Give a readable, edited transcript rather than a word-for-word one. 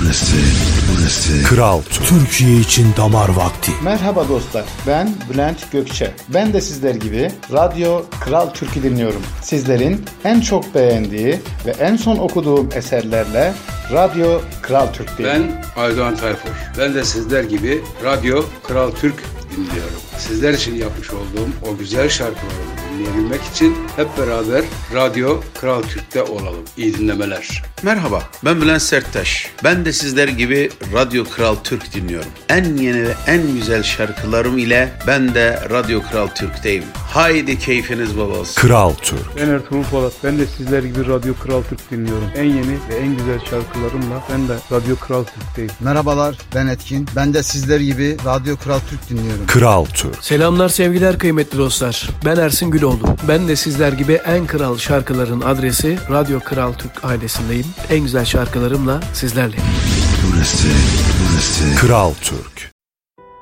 Burası Kral Türk. Türkiye için damar vakti. Merhaba dostlar, ben Bülent Gökçe. Ben de sizler gibi Radyo Kral Türk'ü dinliyorum. Sizlerin en çok beğendiği ve en son okuduğum eserlerle Radyo Kral Türk'teyim. Ben Aydoğan Tayfur. Ben de sizler gibi Radyo Kral Türk dinliyorum. Sizler için yapmış olduğum o güzel şarkıları dinleyebilmek için hep beraber Radyo Kral Türk'te olalım. İyi dinlemeler. Merhaba, ben Bülent Serttaş. Ben de sizler gibi Radyo Kral Türk dinliyorum. En yeni ve en güzel şarkılarım ile ben de Radyo Kral Türk'teyim. Haydi keyfiniz bol olsun. Kral Türk. Ben Ertuğrul Polat. Ben de sizler gibi Radyo Kral Türk dinliyorum. En yeni ve en güzel şarkılarımla ben de Radyo Kral Türk'teyim. Merhabalar, ben Etkin. Ben de sizler gibi Radyo Kral Türk dinliyorum. Kral Türk. Selamlar, sevgiler kıymetli dostlar. Ben Ersin Güloğlu. Ben de sizler gibi en kral şarkıların adresi Radyo Kral Türk ailesindeyim. En güzel şarkılarımla sizlerleyim. Burası Kral Türk.